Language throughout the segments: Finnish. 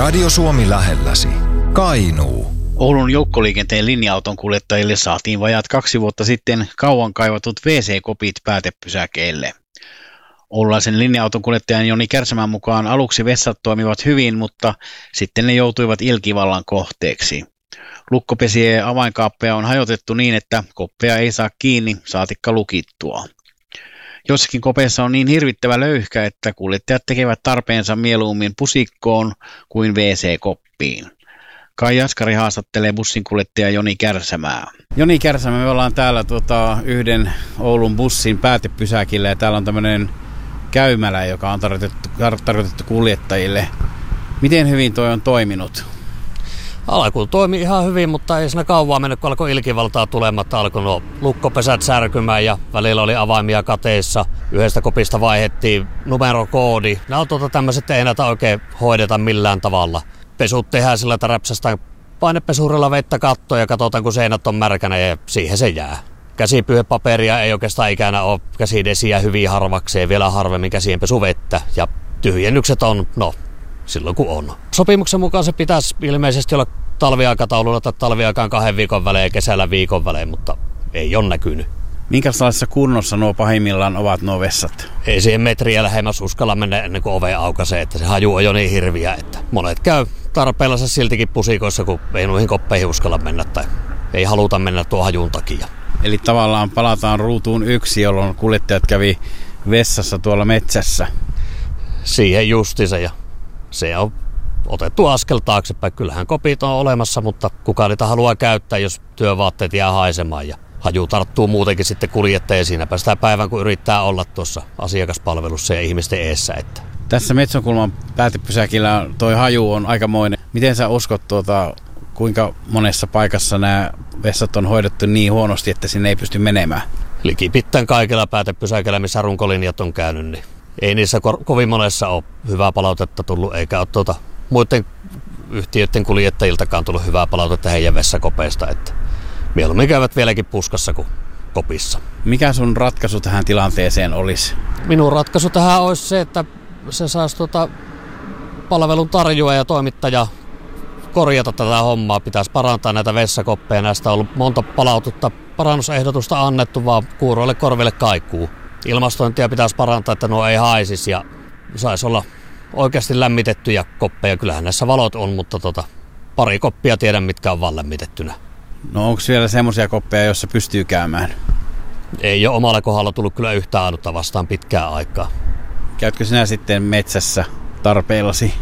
Radio Suomi lähelläsi. Kainuu. Oulun joukkoliikenteen linja-auton kuljettajille saatiin vajaat 2 vuotta sitten kauan kaivatut WC-kopit päätepysäkeille. Oululaisen linja-auton kuljettajan Joni Kärsämän mukaan aluksi vessat toimivat hyvin, mutta sitten ne joutuivat ilkivallan kohteeksi. Lukkopesien avainkaappeja on hajotettu niin, että koppeja ei saa kiinni, saatikka lukittua. Jossakin kopeessa on niin hirvittävä löyhkä, että kuljettajat tekevät tarpeensa mieluummin pusikkoon kuin WC-koppiin. Kai Jaskari haastattelee bussinkuljettaja Joni Kärsämää. Joni Kärsämä, me ollaan täällä yhden Oulun bussin päätepysäkillä ja täällä on tämmöinen käymälä, joka on tarkoitettu kuljettajille. Miten hyvin toi on toiminut? Alkuun toimi ihan hyvin, mutta ei siinä kauan mennyt, kun alkoi ilkivaltaa tulematta. Alkoi lukkopesät särkymään ja välillä oli avaimia kateissa. Yhdestä kopista vaihdettiin numerokoodi. Nämä on tämmöiset, ei näitä oikein hoideta millään tavalla. Pesut tehdään sillä, että räpsästään painepesurilla vettä kattoon ja katsotaan, kun seinät on märkänä ja siihen se jää. Käsipyyhepaperia ei oikeastaan ikänä ole, käsidesiä hyvin harvakseen, vielä harvemmin käsienpesuvettä ja tyhjennykset on, silloin kun on. Sopimuksen mukaan se pitäisi ilmeisesti olla talviaikataululla tai talviaikaan 2 viikon välein ja kesällä viikon välein, mutta ei ole näkynyt. Minkälaisessa kunnossa nuo pahimmillaan ovat nuo vessat? Ei siihen metriä lähemmäs uskalla mennä ennen kuin ove aukaisee, että se haju on jo niin hirviä, että monet käy tarpeellansa siltikin pusikoissa, kun ei noihin koppeihin uskalla mennä tai ei haluta mennä tuon hajun takia. Eli tavallaan palataan ruutuun 1, jolloin kuljettajat kävi vessassa tuolla metsässä. Siihen justiinsa ja se on otettu askel taaksepäin. Kyllähän kopit on olemassa, mutta kuka niitä haluaa käyttää, jos työvaatteet jää haisemaan ja haju tarttuu muutenkin sitten kuljettajia. Siinäpä sitä päivän, kun yrittää olla tuossa asiakaspalvelussa ja ihmisten eessä. Että. Tässä Metsonkulman päätepysäkillä toi haju on aikamoinen. Miten sä uskot kuinka monessa paikassa nämä vessat on hoidettu niin huonosti, että sinne ei pysty menemään? Likipittäin kaikilla päätepysäkillä, missä runkolinjat on käynyt, niin ei niissä kovin monessa ole hyvää palautetta tullut, eikä ole muiden yhtiöiden kuljettajiltakaan tullut hyvää palautetta heidän vessakopeista, että mieluummin käyvät vieläkin puskassa kuin kopissa. Mikä sun ratkaisu tähän tilanteeseen olisi? Minun ratkaisu tähän olisi se, että se saisi palvelun tarjoaja ja toimittaja korjata tätä hommaa. Pitäisi parantaa näitä vessakoppeja. Näistä on ollut monta palautetta, parannusehdotusta annettu, vaan kuuroille korville kaikuu. Ilmastointia pitäisi parantaa, että nuo ei haisisi ja saisi olla oikeasti lämmitettyjä koppeja. Kyllähän näissä valot on, mutta pari koppia tiedän, mitkä on vaan lämmitettynä. No onko vielä semmoisia koppeja, joissa pystyy käymään? Ei ole omalla kohdalla tullut kyllä yhtään ainutta vastaan pitkään aikaa. Käytkö sinä sitten metsässä tarpeillasi?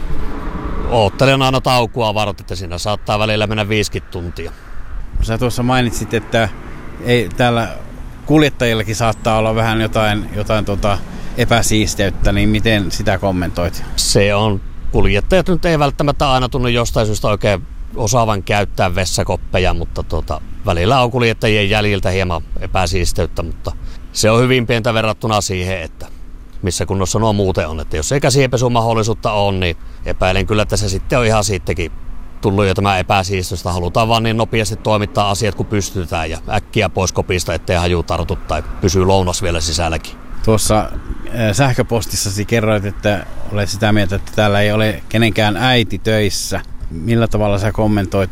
Oottelen aina taukua varten, että siinä saattaa välillä mennä 50 tuntia. Sä tuossa mainitsit, että ei täällä kuljettajillakin saattaa olla vähän jotain epäsiisteyttä, niin miten sitä kommentoit? Se on. Kuljettajat nyt ei välttämättä aina tunnu jostain syystä oikein osaavan käyttää vessakoppeja, mutta välillä on kuljettajien jäljiltä hieman epäsiisteyttä, mutta se on hyvin pientä verrattuna siihen, että missä kunnossa nuo muuten on. Että jos ei käsienpesumahdollisuutta ole, niin epäilen kyllä, että se sitten on ihan siitäkin tullut jo tämä epäsiistosta. Halutaan vaan niin nopeasti toimittaa asiat, kun pystytään ja äkkiä pois kopista, ettei haju tartu tai pysyy lounas vielä sisälläkin. Tuossa sähköpostissasi kerroit, että olet sitä mieltä, että täällä ei ole kenenkään äiti töissä. Millä tavalla sä kommentoit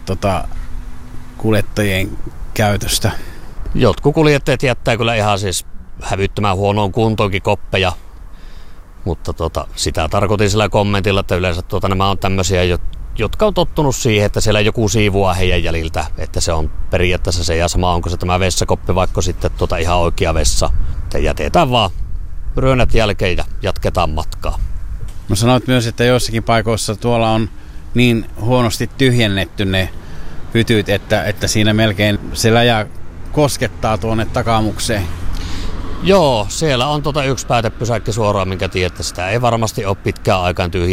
kuljettajien käytöstä? Jotkut kuljettajat jättää kyllä ihan siis hävyttömän huonoon kuntoonkin koppeja, mutta sitä tarkoitin sillä kommentilla, että yleensä nämä on tämmöisiä, jotka on tottunut siihen, että siellä joku siivoaa heidän jäljiltä, että se on periaatteessa se ja sama, onko se tämä vessakoppi vaikka sitten ihan oikea vessa. Että jätetään vaan ryönät jälkeen ja jatketaan matkaa. No sanoit myös, että joissakin paikoissa tuolla on niin huonosti tyhjennetty ne pytyt, että siinä melkein se läjä koskettaa tuonne takaamukseen. Joo, siellä on yksi päätepysäkki suoraan, minkä tiedät, että sitä ei varmasti ole pitkään aikaan tyhjennetty.